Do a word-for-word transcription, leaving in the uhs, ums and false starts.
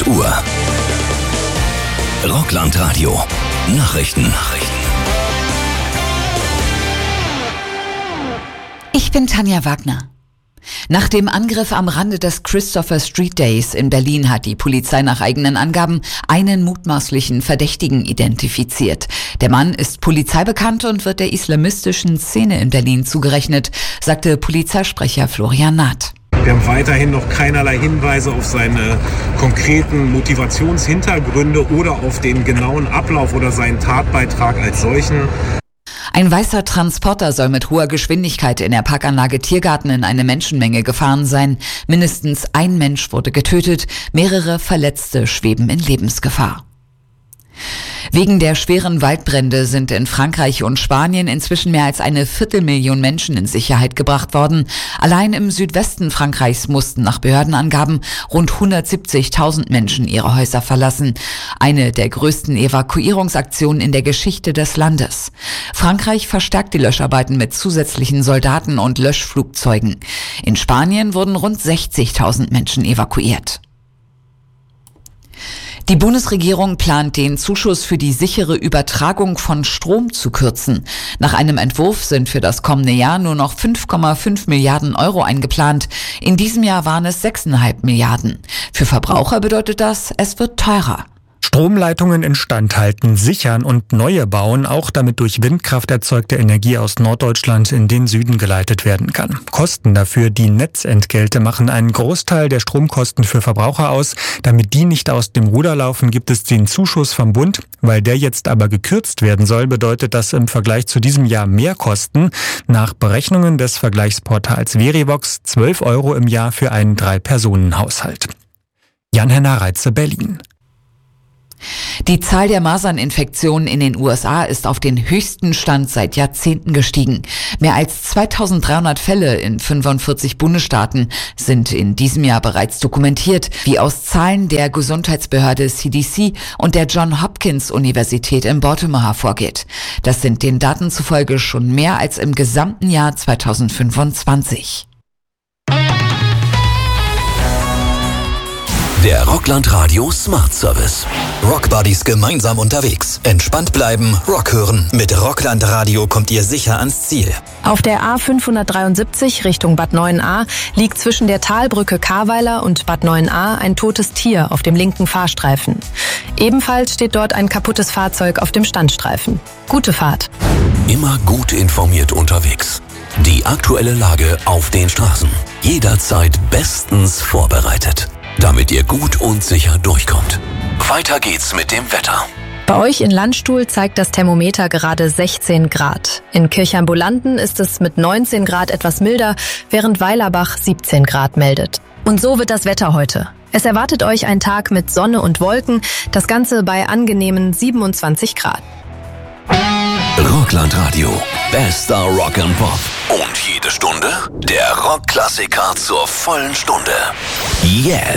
Uhr. Rockland-Radio. Nachrichten. Nachrichten. Ich bin Tanja Wagner. Nach dem Angriff am Rande des Christopher Street Days in Berlin hat die Polizei nach eigenen Angaben einen mutmaßlichen Verdächtigen identifiziert. Der Mann ist polizeibekannt und wird der islamistischen Szene in Berlin zugerechnet, sagte Polizeisprecher Florian Naht. Wir haben weiterhin noch keinerlei Hinweise auf seine konkreten Motivationshintergründe oder auf den genauen Ablauf oder seinen Tatbeitrag als solchen. Ein weißer Transporter soll mit hoher Geschwindigkeit in der Parkanlage Tiergarten in eine Menschenmenge gefahren sein. Mindestens ein Mensch wurde getötet, mehrere Verletzte schweben in Lebensgefahr. Wegen der schweren Waldbrände sind in Frankreich und Spanien inzwischen mehr als eine Viertelmillion Menschen in Sicherheit gebracht worden. Allein im Südwesten Frankreichs mussten nach Behördenangaben rund hundertsiebzigtausend Menschen ihre Häuser verlassen. Eine der größten Evakuierungsaktionen in der Geschichte des Landes. Frankreich verstärkt die Löscharbeiten mit zusätzlichen Soldaten und Löschflugzeugen. In Spanien wurden rund sechzigtausend Menschen evakuiert. Die Bundesregierung plant, den Zuschuss für die sichere Übertragung von Strom zu kürzen. Nach einem Entwurf sind für das kommende Jahr nur noch fünf Komma fünf Milliarden Euro eingeplant. In diesem Jahr waren es sechs Komma fünf Milliarden. Für Verbraucher bedeutet das, es wird teurer. Stromleitungen instand halten, sichern und neue bauen, auch damit durch Windkraft erzeugte Energie aus Norddeutschland in den Süden geleitet werden kann. Kosten dafür, die Netzentgelte, machen einen Großteil der Stromkosten für Verbraucher aus. Damit die nicht aus dem Ruder laufen, gibt es den Zuschuss vom Bund. Weil der jetzt aber gekürzt werden soll, bedeutet das im Vergleich zu diesem Jahr mehr Kosten. Nach Berechnungen des Vergleichsportals Verivox zwölf Euro im Jahr für einen Drei-Personen-Haushalt. Jan-Henner Reitze, Berlin. Die Zahl der Maserninfektionen in den U S A ist auf den höchsten Stand seit Jahrzehnten gestiegen. Mehr als zweitausenddreihundert Fälle in fünfundvierzig Bundesstaaten sind in diesem Jahr bereits dokumentiert, wie aus Zahlen der Gesundheitsbehörde C D C und der Johns Hopkins Universität in Baltimore hervorgeht. Das sind den Daten zufolge schon mehr als im gesamten Jahr zweitausendfünfundzwanzig. Der Rockland-Radio Smart Service. Rockbuddies gemeinsam unterwegs. Entspannt bleiben, Rock hören. Mit Rockland-Radio kommt ihr sicher ans Ziel. Auf der A fünfhundertdreiundsiebzig Richtung Bad Neuenahr liegt zwischen der Talbrücke Karweiler und Bad Neuenahr ein totes Tier auf dem linken Fahrstreifen. Ebenfalls steht dort ein kaputtes Fahrzeug auf dem Standstreifen. Gute Fahrt. Immer gut informiert unterwegs. Die aktuelle Lage auf den Straßen. Jederzeit bestens vorbereitet, damit ihr gut und sicher durchkommt. Weiter geht's mit dem Wetter. Bei euch in Landstuhl zeigt das Thermometer gerade sechzehn Grad. In Kirchambulanten ist es mit neunzehn Grad etwas milder, während Weilerbach siebzehn Grad meldet. Und so wird das Wetter heute. Es erwartet euch ein Tag mit Sonne und Wolken, das Ganze bei angenehmen siebenundzwanzig Grad. Rockland-Radio. Bester Rock and Pop. Und jede Stunde der Rockklassiker zur vollen Stunde. Jetzt.